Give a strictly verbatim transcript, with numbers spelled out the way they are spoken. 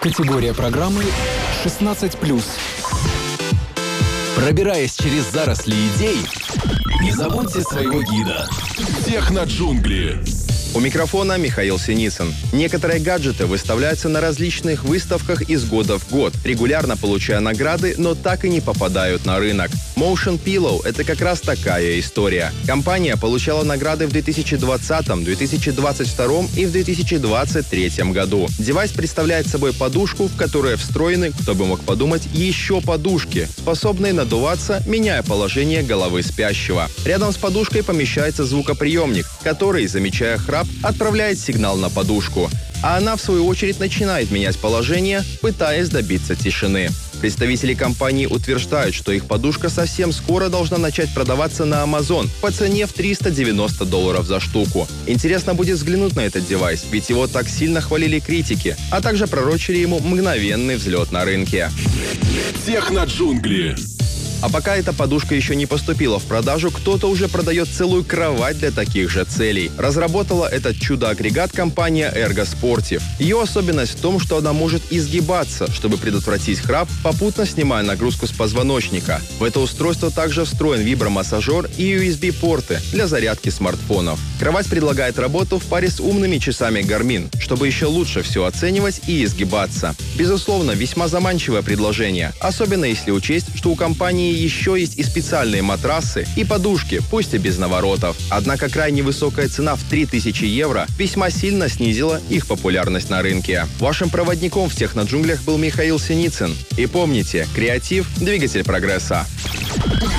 Категория программы шестнадцать плюс. Пробираясь через заросли идей, не забудьте своего гида. Техноджунгли. У микрофона Михаил Синицын. Некоторые гаджеты выставляются на различных выставках из года в год, регулярно получая награды, но так и не попадают на рынок. Motion Pillow — это как раз такая история. Компания получала награды в две тысячи двадцатом, две тысячи двадцать втором и в две тысячи двадцать третьем году. Девайс представляет собой подушку, в которую встроены, кто бы мог подумать, еще подушки, способные надуваться, меняя положение головы спящего. Рядом с подушкой помещается звукоприемник, который, замечая храп, отправляет сигнал на подушку. А она, в свою очередь, начинает менять положение, пытаясь добиться тишины. Представители компании утверждают, что их подушка совсем скоро должна начать продаваться на Amazon по цене в триста девяносто долларов за штуку. Интересно будет взглянуть на этот девайс, ведь его так сильно хвалили критики, а также пророчили ему мгновенный взлет на рынке. Техноджунгли. А пока эта подушка еще не поступила в продажу, кто-то уже продает целую кровать для таких же целей. Разработала этот чудо-агрегат компания Ergo Sportive. Ее особенность в том, что она может изгибаться, чтобы предотвратить храп, попутно снимая нагрузку с позвоночника. В это устройство также встроен вибромассажер и ю эс би-порты для зарядки смартфонов. Кровать предлагает работу в паре с умными часами Garmin, чтобы еще лучше все оценивать и изгибаться. Безусловно, весьма заманчивое предложение, особенно если учесть, что у компании еще есть и специальные матрасы и подушки, пусть и без наворотов. Однако крайне высокая цена в три тысячи евро весьма сильно снизила их популярность на рынке. Вашим проводником в техноджунглях был Михаил Синицын. И помните, креатив – двигатель прогресса.